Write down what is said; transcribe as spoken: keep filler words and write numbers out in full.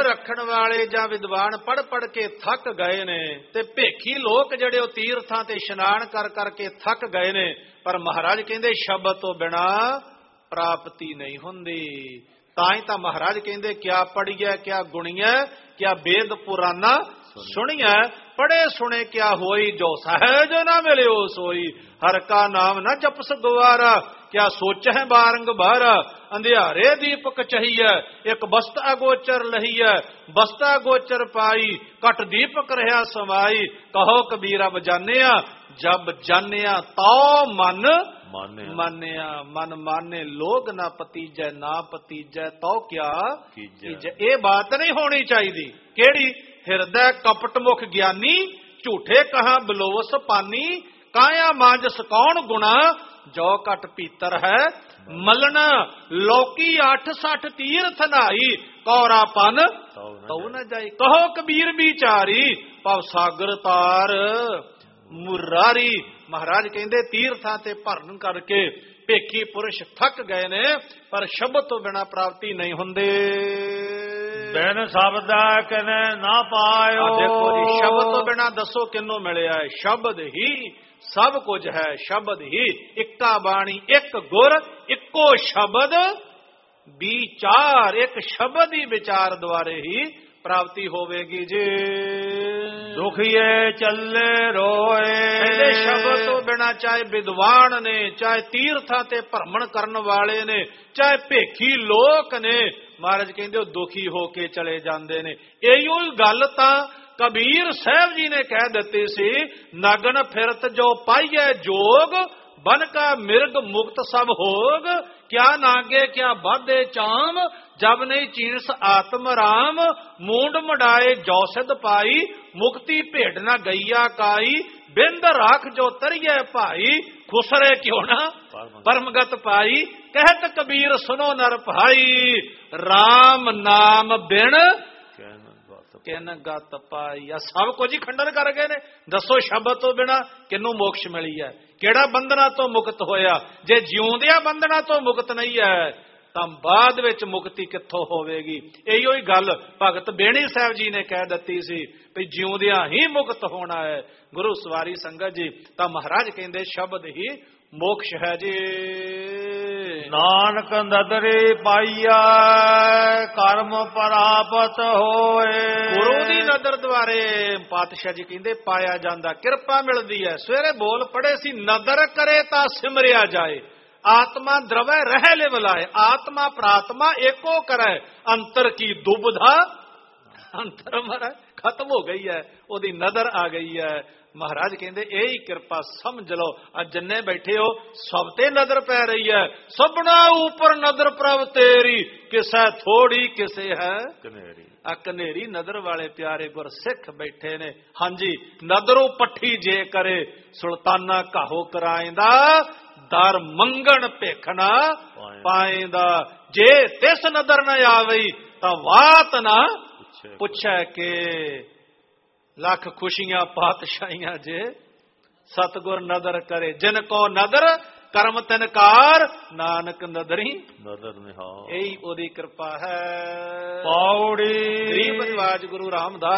ਰੱਖਣ ਵਾਲੇ ਜਾਂ ਵਿਦਵਾਨ ਪੜ੍ਹ ਪੜ੍ਹ ਕੇ ਥੱਕ ਗਏ ਨੇ, ਤੇ ਭੇਖੀ ਲੋਕ ਜਿਹੜੇ ਉਹ ਤੀਰਥਾਂ ਤੇ ਇਸ਼ਨਾਨ ਕਰ ਕਰਕੇ ਥੱਕ ਗਏ ਨੇ। ਪਰ ਮਹਾਰਾਜ ਕਹਿੰਦੇ ਸ਼ਬਦ ਤੋਂ ਬਿਨਾ ਪ੍ਰਾਪਤੀ ਨਹੀਂ ਹੁੰਦੀ। ਤਾਂ ਹੀ ਤਾਂ ਮਹਾਰਾਜ ਕਹਿੰਦੇ ਕਿਆ ਪੜੀਐ ਕਿਆ ਗੁਣੀਐ, ਕਿਆ ਵੇਦ ਪੁਰਾਨਾ ਸੁਣੀਐ, ਪੜੇ ਸੁਣੇ ਕਿਆ ਹੋਈ, ਜੋ ਸਹਿਜ ਨਾ ਮਿਲਿਓ ਸੋਈ। ਹਰ ਕਾ ਨਾਮ ਨਾ ਜਪਸ ਗਵਾਰਾ, ਕਿਆ ਸੋਚ ਹੈ ਬਾਰੰਗ ਬਾਰਾ। ਅੰਧਿਆਰੇ ਦੀਪਕ ਚਹੀਐ, ਇੱਕ ਬਸਤ ਅਗੋਚਰ ਲਹੀਐ, ਬਸਤਾ ਗੋਚਰ ਪਾਈ, ਘਟ ਦੀਪਕ ਰਹਾ ਸਮਾਈ। ਕਹੋ ਕਬੀਰਾ ਬਜਾਨਿਆ, ਜਬ ਜਾਨਿਆ ਤਉ ਮਨ ਮਾਨਿਆ। ਮਨ ਮਾਨੇ ਲੋਗ ਨਾ ਪਤੀਜੈ, ਨਾ ਪਤੀਜੈ ਤਉ ਕਿਆ ਕੀਜੈ। ਇਹ ਬਾਤ ਨਹੀਂ ਹੋਣੀ ਚਾਹੀਦੀ। ਕਿਹੜੀ? ਹਿਰਦੈ ਕਪਟ ਮੁਖ ਗਿਆਨੀ, ਝੂਠੇ ਕਹਾ ਬਲੋਵਸ ਪਾਨੀ। ਕਾਇਆ ਮਾਂਜ ਸਕੌਣ ਗੁਣਾ, ਜੋ ਘਟ ਪੀਤਰ ਹੈ ਮਲਣਾ। ਲੋਕੀ ਅੱਠ ਸੱਠ ਤੀਰਥ ਨਾਈ, ਕੌਰਾ ਪਨ ਤਉ ਨ ਜਾਈ। ਕਹੋ ਕਬੀਰ ਵਿਚਾਰੀ, ਭਵ ਸਾਗਰ ਤਾਰ ਮੁਰਾਰੀ। ਮਹਾਰਾਜ ਕਹਿੰਦੇ ਤੀਰਥਾਂ ਤੇ ਭਰਨ ਕਰਕੇ ਭੇਖੀ ਪੁਰਸ਼ ਥੱਕ ਗਏ ਨੇ, ਪਰ ਸ਼ਬਦ ਤੋਂ ਬਿਨਾ ਪ੍ਰਾਪਤੀ ਨਹੀਂ ਹੁੰਦੇ। ਬਿਨ ਸ਼ਬਦਾ ਕਨੇ ਨਾ ਪਾਇਓ। ਦੇਖੋ ਜੀ, ਸ਼ਬਦ ਤੋਂ ਬਿਨਾ ਦੱਸੋ ਕਿੰਨੂੰ ਮਿਲਿਆ ਹੈ? ਸ਼ਬਦ ਹੀ ਸਭ ਕੁਝ ਹੈ, ਸ਼ਬਦ ਹੀ। ਇੱਕਾ ਬਾਣੀ ਇੱਕ ਗੁਰ, ਇੱਕੋ ਸ਼ਬਦ ਵਿਚਾਰ। ਇੱਕ ਸ਼ਬਦ ਹੀ ਵਿਚਾਰ ਦੁਆਰੇ ਹੀ ਪ੍ਰਾਪਤੀ ਹੋਵੇਗੀ ਜੀ। ਦੁਖੀਏ ਚੱਲੇ ਰੋਏ। ਇਹਦੇ ਸ਼ਬਦ ਤੋਂ ਬਿਨਾ ਚਾਹੇ ਵਿਦਵਾਨ ਨੇ, ਚਾਹੇ ਤੀਰਥਾਂ ਤੇ ਭਰਮਣ ਕਰਨ ਵਾਲੇ ਨੇ, ਚਾਹੇ ਭੇਖੀ ਲੋਕ ਨੇ, ਮਹਾਰਾਜ ਕਹਿੰਦੇ ਉਹ ਦੁਖੀ ਹੋ ਕੇ ਚਲੇ ਜਾਂਦੇ ਨੇ। ਇਹੋ ਹੀ ਗੱਲ ਤਾਂ ਕਬੀਰ ਸਾਹਿਬ ਜੀ ਨੇ ਕਹਿ ਦਿੱਤੀ ਸੀ, ਨਗਨ ਫਿਰਤ ਜੋ ਪਾਈਐ ਜੋਗ, ਬਨ ਕਾ ਮਿਰਗ ਮੁਕਤ ਸਭ ਹੋਗ। ਕਿਆ ਨਾਗੇ ਕਿਆ ਬਾਧੇ ਚਾਮ, ਜਬ ਨਹੀਂ ਚੀਨਸ ਆਤਮ ਰਾਮ। ਮੂੰਡ ਮਡਾਏ ਜੋ ਸਿਧ ਪਾਈ, ਮੁਕਤੀ ਭੇਡ ਨਾ ਗਈਆ ਕਾਈ। ਬਿੰਦ ਰਾਖ ਜੋ ਤਰੀਏ ਭਾਈ, ਖੁਸਰੇ ਕਿਉਂ ਨਾ ਪਰਮਗਤ ਪਾਈ। ਕਹਿਤ ਕਬੀਰ ਸੁਨੋ ਨਰ ਭਾਈ, ਰਾਮ ਨਾਮ ਬਿਨ ਕਿਨ ਗਤ ਪਾਈ। ਆ ਸਭ ਕੁਝ ਹੀ ਖੰਡਨ ਕਰ ਗਏ ਨੇ। ਦੱਸੋ ਸ਼ਬਦ ਤੋਂ ਬਿਨਾ ਕਿਹਨੂੰ ਮੋਕਸ਼ ਮਿਲੀ ਹੈ? ਕਿਹੜਾ ਬੰਧਨਾਂ ਤੋਂ ਮੁਕਤ ਹੋਇਆ? ਜੇ ਜਿਉਂਦਿਆਂ ਬੰਧਨਾਂ ਤੋਂ ਮੁਕਤ ਨਹੀਂ ਹੈ ਤਾਂ ਬਾਅਦ ਵਿੱਚ ਮੁਕਤੀ ਕਿੱਥੋਂ ਹੋਵੇਗੀ? ਇਹੋ ਹੀ ਗੱਲ ਭਗਤ ਬੇਣੀ ਸਾਹਿਬ ਜੀ ਨੇ ਕਹਿ ਦਿੱਤੀ ਸੀ ਵੀ ਜਿਉਂਦਿਆਂ ਹੀ ਮੁਕਤ ਹੋਣਾ ਹੈ। ਗੁਰੂ ਸਵਾਰੀ ਸੰਗਤ ਜੀ, ਤਾਂ ਮਹਾਰਾਜ ਕਹਿੰਦੇ ਸ਼ਬਦ ਹੀ ਮੋਕਸ਼ ਹੈ ਜੀ। ਨਾਨਕ ਨਦਰੇ ਪਾਈਆ, ਕਰਮ ਪ੍ਰਾਪਤ ਹੋਏ। ਗੁਰੂ ਦੀ ਨਦਰ ਦੁਆਰੇ ਪਾਤਸ਼ਾਹ ਜੀ ਕਹਿੰਦੇ ਪਾਇਆ ਜਾਂਦਾ, ਕਿਰਪਾ ਮਿਲਦੀ ਹੈ। ਸਵੇਰੇ ਬੋਲ ਪੜੇ ਸੀ, ਨਦਰ ਕਰੇ ਤਾਂ ਸਿਮਰਿਆ ਜਾਏ, ਆਤਮਾ ਦਰਵੈ ਰਹਿ ਲੈ ਬਲਾਏ। ਆਤਮਾ ਪ੍ਰਾਤਮਾ ਏਕੋ ਕਰੈ, ਅੰਤਰ ਕੀ ਦੁਬਧਾ ਅੰਤਰ ਮਰੈ। ਖਤਮ ਹੋ ਗਈ ਹੈ, ਉਹਦੀ ਨਦਰ ਆ ਗਈ ਹੈ। ਮਹਾਰਾਜ ਕਹਿੰਦੇ ਇਹ ਹੀ ਕਿਰਪਾ ਸਮਝ ਲਓ। ਅੱਜ ਜਿੰਨੇ ਬੈਠੇ ਹੋ ਸਭ ਤੇ ਨਜ਼ਰ ਪੈ ਰਹੀ ਹੈ। ਸਭਨਾ ਉਪਰ ਨਜ਼ਰ ਪ੍ਰਭ ਤੇਰੀ, ਕਿਸੇ ਥੋੜੀ ਕਿਸੇ ਹੈ ਕਨੇਰੀ। ਆ ਕਨੇਰੀ ਨਜ਼ਰ ਵਾਲੇ ਪਿਆਰੇ ਗੁਰ ਸਿੱਖ ਬੈਠੇ ਨੇ। ਹਾਂਜੀ, ਨਜ਼ਰੋਂ ਪੱਠੀ ਜੇ ਕਰੇ, ਸੁਲਤਾਨਾ ਕਾਹੋ ਕਰਾਇਂਦਾ। ਦਰ ਮੰਗਣ ਭੇਖਣਾ ਪਾਇਂਦਾ। ਜੇ ਤਿਸ ਨਜ਼ਰ ਨਾ ਆਵਈ, ਤਾਂ ਵਾਤ ਨਾ ਪੁੱਛੈ ਕੇ। ਲੱਖ ਖੁਸ਼ੀਆਂ ਪਾਤਸ਼ਾਹੀਆਂ ਜੇ ਸਤਗੁਰ ਨਦਰ ਕਰੇ। ਜਿਨ ਕੋ ਨਦਰ ਕਰਮ ਤਿਨਕਾਰ, ਨਾਨਕ ਨਦਰੀ ਨਦਰ ਨਿਹਾਲ। ਇਹੀ ਉਹਦੀ ਕਿਰਪਾ ਹੈ। ਪੌੜੀ ਗਰੀਬ ਨਿਵਾਜ ਗੁਰੂ ਰਾਮਦਾਸ